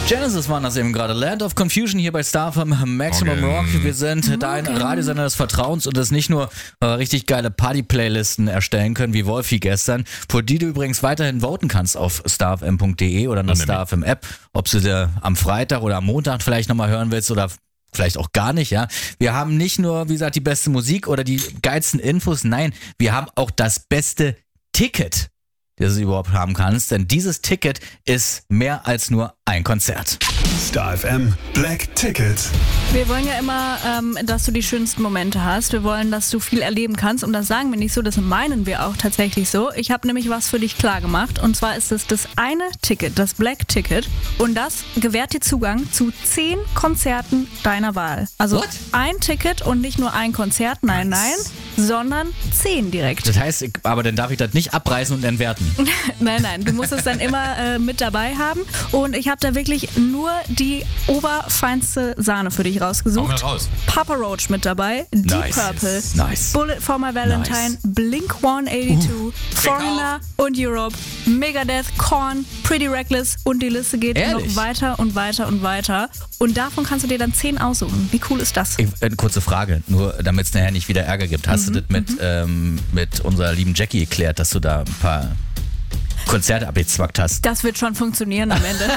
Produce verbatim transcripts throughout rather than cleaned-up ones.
Genesis waren das eben gerade. Land of Confusion hier bei Star F M Maximum Rock. Wir sind Morgen. dein Radiosender des Vertrauens und das nicht nur äh, richtig geile Party-Playlisten erstellen können, wie Wolfi gestern, für die du übrigens weiterhin voten kannst auf starfm punkt de oder in der Star F M App, ob du dir am Freitag oder am Montag vielleicht nochmal hören willst oder vielleicht auch gar nicht, ja. Wir haben nicht nur, wie gesagt, die beste Musik oder die geilsten Infos, nein, wir haben auch das beste Ticket, das du überhaupt haben kannst, denn dieses Ticket ist mehr als nur ein Konzert. Star F M Black Ticket. Wir wollen ja immer, ähm, dass du die schönsten Momente hast. Wir wollen, dass du viel erleben kannst. Und das sagen wir nicht so, das meinen wir auch tatsächlich so. Ich habe nämlich was für dich klar gemacht. Und zwar ist es das eine Ticket, das Black Ticket. Und das gewährt dir Zugang zu zehn Konzerten deiner Wahl. Also What? ein Ticket und nicht nur ein Konzert, nein, nein, sondern zehn direkt. Das heißt, ich, aber dann darf ich das nicht abreißen und entwerten. Nein, nein, du musst es dann immer äh, mit dabei haben. Und ich habe da wirklich nur die oberfeinste Sahne für dich rausgesucht. Hau mal raus. Papa Roach mit dabei, Deep Nice. Purple, Nice. Bullet for My Valentine, Nice. Blink hundertzweiundachtzig, Foreigner und Europe, Megadeth, Korn, Pretty Reckless und die Liste geht Ehrlich? noch weiter und weiter und weiter. Und davon kannst du dir dann zehn aussuchen. Wie cool ist das? Ich, eine kurze Frage, nur damit es nachher nicht wieder Ärger gibt. Hast Mhm, du das mit, ähm, mit unserer lieben Jackie geklärt, dass du da ein paar Konzerte abgezwackt hast? Das wird schon funktionieren am Ende.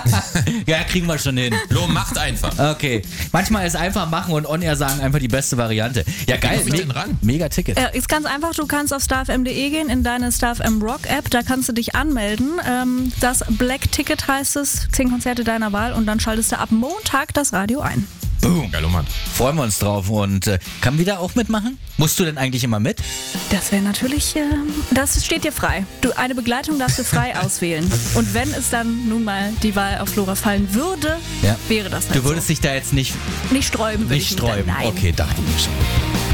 Ja, kriegen wir schon hin. Lo, macht einfach. Okay. Manchmal ist einfach machen und on-air sagen einfach die beste Variante. Ja, geil. komm ich denn ran? Mega Ticket. Ja, ist ganz einfach, du kannst auf starfm punkt de gehen, in deine Star F M Rock App, da kannst du dich anmelden. Ähm, das Black Ticket heißt es, zehn Konzerte deiner Wahl und dann schaltest du ab Montag das Radio ein. Boom. Geil, Mann. Freuen wir uns drauf. Und äh, kann wieder auch mitmachen? Musst du denn eigentlich immer mit? Das wäre natürlich, ähm, das steht dir frei. Du, eine Begleitung darfst du frei auswählen. Und wenn es dann nun mal die Wahl auf Flora fallen würde, Ja. wäre das Du halt würdest so. dich da jetzt nicht, Nicht sträuben. würde nicht ich mich dann- sträuben. Nein. Okay, dachte ich mir schon.